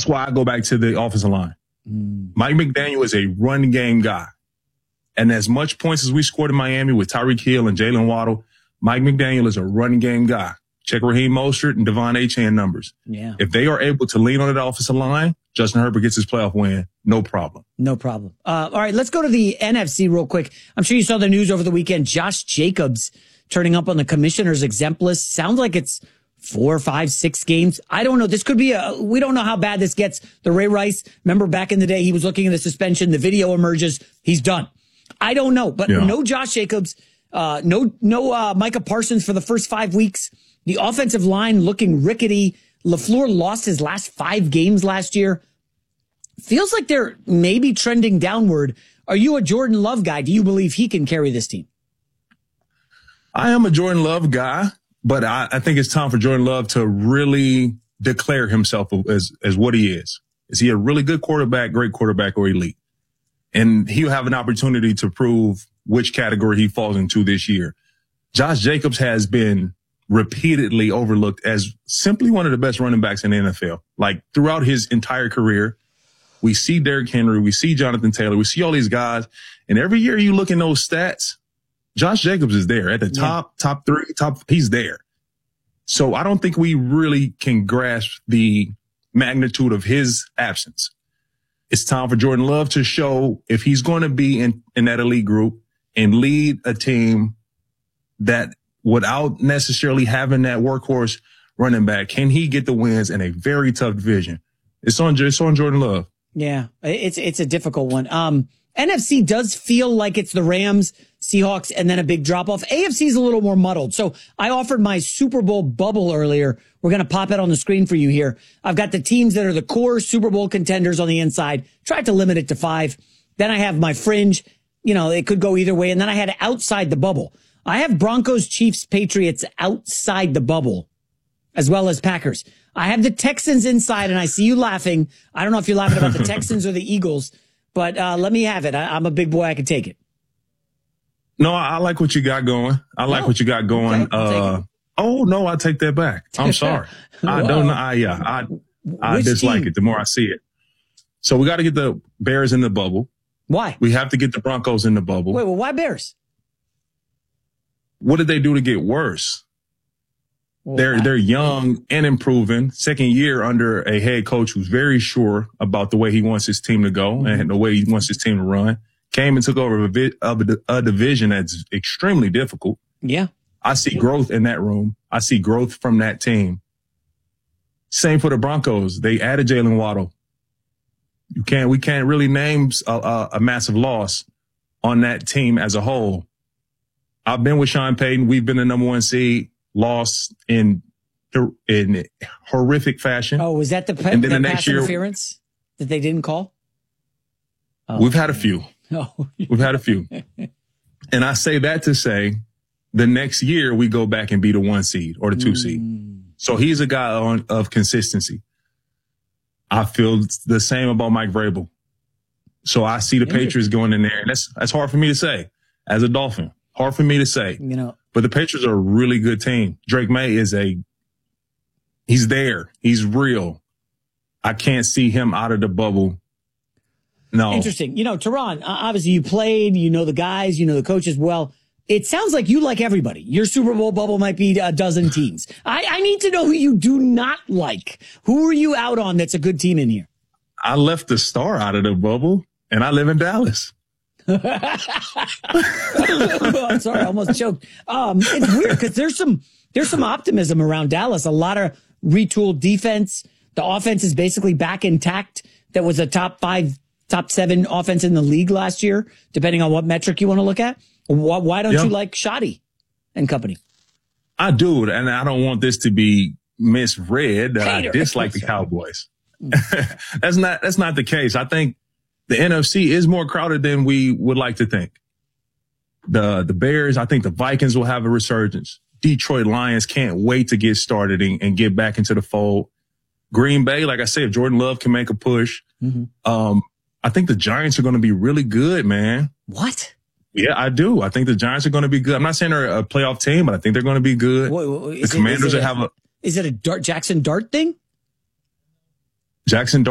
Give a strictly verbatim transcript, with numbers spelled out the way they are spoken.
That's why I go back to the offensive line. Mm. Mike McDaniel is a run game guy. And as much points as we scored in Miami with Tyreek Hill and Jalen Waddle, Mike McDaniel is a run game guy. Check Raheem Mostert and Devon Achane numbers. Yeah. If they are able to lean on that offensive line, Justin Herbert gets his playoff win. No problem. No problem. Uh, all right, let's go to the N F C real quick. I'm sure you saw the news over the weekend. Josh Jacobs turning up on the commissioner's exempt list. Sounds like it's four, five, six games. I don't know. This could be a, we don't know how bad this gets. The Ray Rice, remember back in the day, he was looking at the suspension. The video emerges. He's done. I don't know, but yeah. no Josh Jacobs, uh, no, no, uh, Micah Parsons for the first five weeks. The offensive line looking rickety. LaFleur lost his last five games last year. Feels like they're maybe trending downward. Are you a Jordan Love guy? Do you believe he can carry this team? I am a Jordan Love guy, but I, I think it's time for Jordan Love to really declare himself as, as what he is. Is he a really good quarterback, great quarterback, or elite? And he'll have an opportunity to prove which category he falls into this year. Josh Jacobs has been repeatedly overlooked as simply one of the best running backs in the N F L. Like throughout his entire career, we see Derrick Henry, we see Jonathan Taylor, we see all these guys. And every year you look in those stats, Josh Jacobs is there at the top, yeah. top three, top, he's there. So I don't think we really can grasp the magnitude of his absence. It's time for Jordan Love to show if he's going to be in, in that elite group and lead a team that without necessarily having that workhorse running back, can he get the wins in a very tough division? It's on, it's on Jordan Love. Yeah, it's, it's a difficult one. Um, N F C does feel like it's the Rams, Seahawks, and then a big drop off. A F C is a little more muddled. So I offered my Super Bowl bubble earlier. We're going to pop it on the screen for you here. I've got the teams that are the core Super Bowl contenders on the inside. Tried to limit it to five. Then I have my fringe. You know, it could go either way. And then I had outside the bubble. I have Broncos, Chiefs, Patriots outside the bubble, as well as Packers. I have the Texans inside, and I see you laughing. I don't know if you're laughing about the Texans or the Eagles, but uh, let me have it. I, I'm a big boy. I can take it. No, I like what you got going. I like oh, what you got going. Okay, uh, oh, no, I take that back. I'm sorry. I don't know. I, yeah, I, I dislike team? it the more I see it. So we got to get the Bears in the bubble. Why? We have to get the Broncos in the bubble. Wait, well, why Bears? What did they do to get worse? Well, they're, they're young and improving. Second year under a head coach who's very sure about the way he wants his team to go mm-hmm. and the way he wants his team to run. Came and took over a, vi- a division that's extremely difficult. Yeah. I see growth in that room. I see growth from that team. Same for the Broncos. They added Jalen Waddle. You can't, we can't really name a, a, a massive loss on that team as a whole. I've been with Sean Payton. We've been the number one seed, lost in, in horrific fashion. Oh, was that the, pa- and then the the next pass year, interference that they didn't call? Oh, we've had a few. Oh. We've had a few. And I say that to say the next year we go back and be the one seed or the two mm. seed. So he's a guy on, of consistency. I feel the same about Mike Vrabel. So I see the Patriots going in there. And that's, that's hard for me to say as a Dolphin. Hard for me to say. You know, but the Patriots are a really good team. Drake May is a, he's there. He's real. I can't see him out of the bubble. No. Interesting. You know, Teron, obviously you played, you know the guys, you know the coaches well. It sounds like you like everybody. Your Super Bowl bubble might be a dozen teams. I, I need to know who you do not like. Who are you out on that's a good team in here? I left the star out of the bubble, and I live in Dallas. Oh, I'm sorry, I almost choked. Um, it's weird because there's some there's some optimism around Dallas. A lot of retooled defense. The offense is basically back intact. That was a top five, top seven offense in the league last year, depending on what metric you want to look at. Why, why don't yeah. you like Shoddy and company? I do, and I don't want this to be misread that Hater. I dislike the Cowboys. that's not that's not the case. I think the N F C is more crowded than we would like to think. The the Bears, I think the Vikings will have a resurgence. Detroit Lions can't wait to get started and, and get back into the fold. Green Bay, like I said, if Jordan Love can make a push, mm-hmm. um, I think the Giants are going to be really good, man. What? Yeah, I do. I think the Giants are going to be good. I'm not saying they're a playoff team, but I think they're going to be good. Wait, wait, the Commanders it, will have a. Is it a Dart, Jackson Dart thing? Jackson Dart.